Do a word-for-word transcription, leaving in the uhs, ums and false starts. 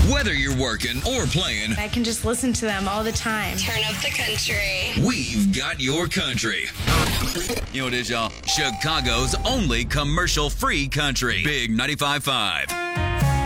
Whether you're working or playing, I can just listen to them all the time. Turn up the country. we've got your country. You know what it is, y'all? Chicago's only commercial-free country. Big ninety-five point five.